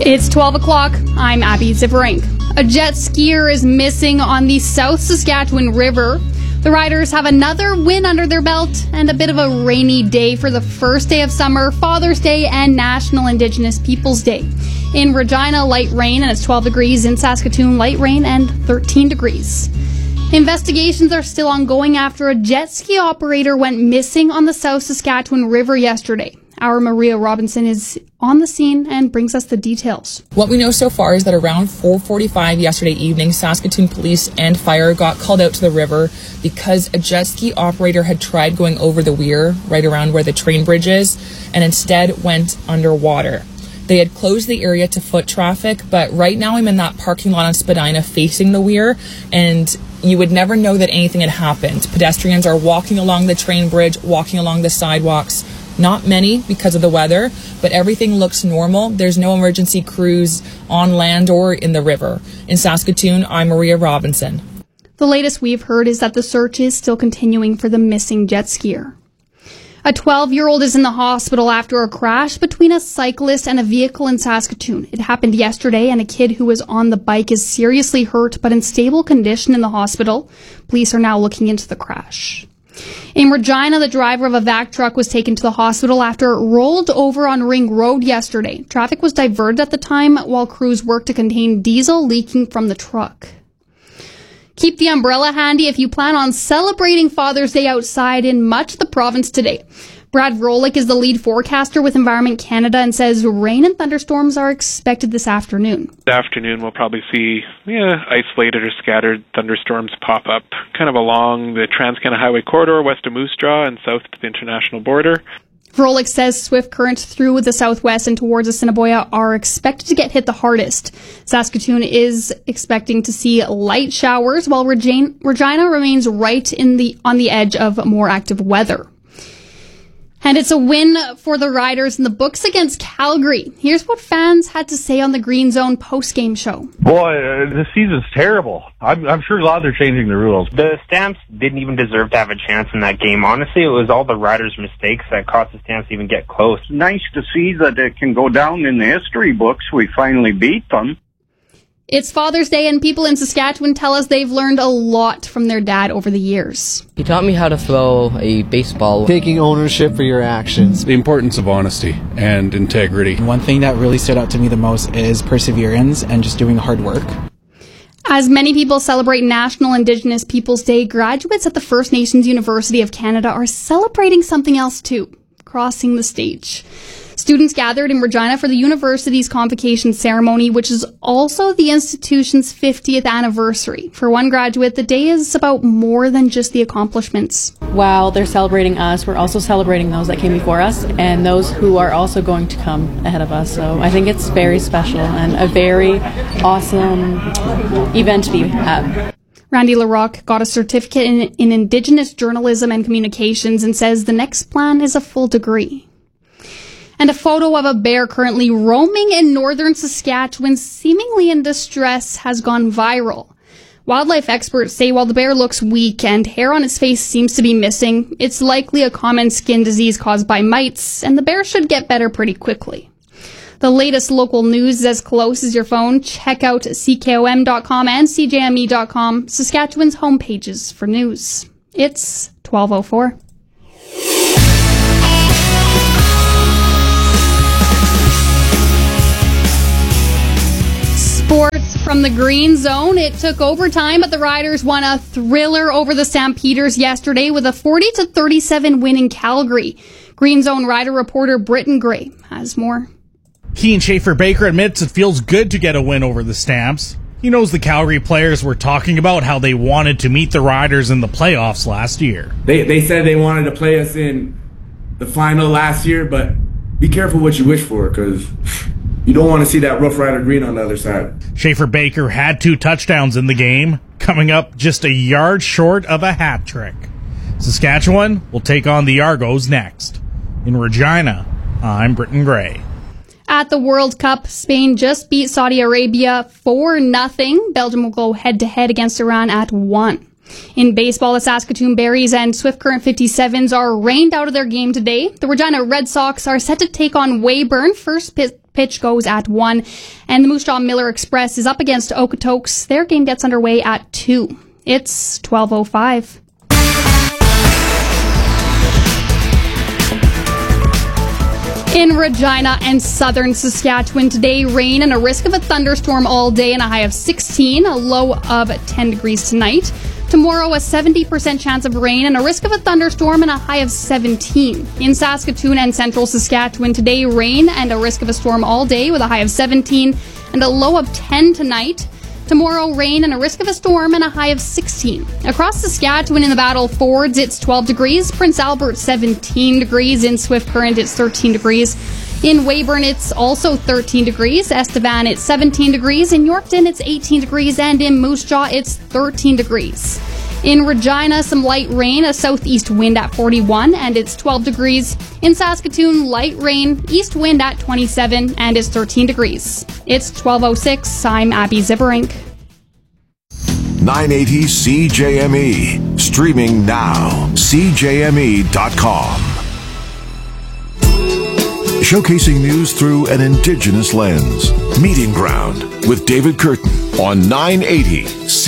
It's 12 o'clock. I'm Abby Ziverink. A jet skier is missing on the South Saskatchewan River. The riders have another win under their belt and a bit of a rainy day for the first day of summer, Father's Day, and National Indigenous Peoples Day. In Regina, light rain, and it's 12 degrees. In Saskatoon, light rain and 13 degrees. Investigations are still ongoing after a jet ski operator went missing on the South Saskatchewan River yesterday. Our Maria Robinson is on the scene and brings us the details. What we know so far is that around 4:45 yesterday evening, Saskatoon police and fire got called out to the river because a jet ski operator had tried going over the weir right around where the train bridge is and instead went underwater. They had closed the area to foot traffic, but right now I'm in that parking lot on Spadina facing the weir, and you would never know that anything had happened. Pedestrians are walking along the train bridge, walking along the sidewalks. Not many because of the weather, but everything looks normal. There's no emergency crews on land or in the river. In Saskatoon, I'm Maria Robinson. The latest we've heard is that the search is still continuing for the missing jet skier. A 12-year-old is in the hospital after a crash between a cyclist and a vehicle in Saskatoon. It happened yesterday, and a kid who was on the bike is seriously hurt but in stable condition in the hospital. Police are now looking into the crash. In Regina, the driver of a vac truck was taken to the hospital after it rolled over on Ring Road yesterday. Traffic was diverted at the time while crews worked to contain diesel leaking from the truck. Keep the umbrella handy if you plan on celebrating Father's Day outside in much of the province today. Brad Vrolik is the lead forecaster with Environment Canada and says rain and thunderstorms are expected this afternoon. This afternoon we'll probably see isolated or scattered thunderstorms pop up kind of along the Trans-Canada Highway corridor west of Moose Jaw and south to the international border. Vrolik says swift currents through the southwest and towards Assiniboia are expected to get hit the hardest. Saskatoon is expecting to see light showers while Regina remains right on the edge of more active weather. And it's a win for the Riders in the books against Calgary. Here's what fans had to say on the Green Zone post-game show. Boy, this season's terrible. I'm sure glad they're changing the rules. The Stamps didn't even deserve to have a chance in that game. Honestly, it was all the Riders' mistakes that cost the Stamps to even get close. Nice to see that it can go down in the history books. We finally beat them. It's Father's Day, and people in Saskatchewan tell us they've learned a lot from their dad over the years. He taught me how to throw a baseball. Taking ownership for your actions. The importance of honesty and integrity. One thing that really stood out to me the most is perseverance and just doing hard work. As many people celebrate National Indigenous Peoples Day, graduates at the First Nations University of Canada are celebrating something else too, crossing the stage. Students gathered in Regina for the university's convocation ceremony, which is also the institution's 50th anniversary. For one graduate, the day is about more than just the accomplishments. While they're celebrating us, we're also celebrating those that came before us and those who are also going to come ahead of us. So I think it's very special and a very awesome event to be at. Randy LaRocque got a certificate in Indigenous Journalism and Communications and says the next plan is a full degree. And a photo of a bear currently roaming in northern Saskatchewan, seemingly in distress, has gone viral. Wildlife experts say while the bear looks weak and hair on its face seems to be missing, it's likely a common skin disease caused by mites, and the bear should get better pretty quickly. The latest local news is as close as your phone. Check out CKOM.com and CJME.com, Saskatchewan's homepages for news. It's 12:04. Sports from the Green Zone. It took overtime, but the Riders won a thriller over the Stampeders yesterday with a 40-37 win in Calgary. Green Zone Rider reporter Britton Gray has more. Keane Schaefer-Baker admits it feels good to get a win over the Stamps. He knows the Calgary players were talking about how they wanted to meet the Riders in the playoffs last year. They said they wanted to play us in the final last year, but be careful what you wish for, because you don't want to see that Rough Rider green on the other side. Schaefer-Baker had 2 touchdowns in the game, coming up just a yard short of a hat trick. Saskatchewan will take on the Argos next. In Regina, I'm Britton Gray. At the World Cup, Spain just beat Saudi Arabia 4-0. Belgium will go head-to-head against Iran at 1. In baseball, the Saskatoon Berries and Swift Current 57s are rained out of their game today. The Regina Red Sox are set to take on Weyburn. First pitch goes at 1. And the Moose Jaw Miller Express is up against Okotoks. Their game gets underway at 2. It's 12:05. In Regina and southern Saskatchewan today, rain and a risk of a thunderstorm all day and a high of 16, a low of 10 degrees tonight. Tomorrow, a 70% chance of rain and a risk of a thunderstorm and a high of 17. In Saskatoon and central Saskatchewan today, rain and a risk of a storm all day with a high of 17 and a low of 10 tonight. Tomorrow, rain and a risk of a storm and a high of 16. Across Saskatchewan in the Battle Fords, it's 12 degrees. Prince Albert, 17 degrees. In Swift Current, it's 13 degrees. In Weyburn, it's also 13 degrees. Estevan, it's 17 degrees. In Yorkton, it's 18 degrees. And in Moose Jaw, it's 13 degrees. In Regina, some light rain, a southeast wind at 41, and it's 12 degrees. In Saskatoon, light rain, east wind at 27, and it's 13 degrees. It's 12:06. I'm Abby Zibberink. 980 CJME. Streaming now. CJME.com. Showcasing news through an Indigenous lens. Meeting Ground with David Curtin on 980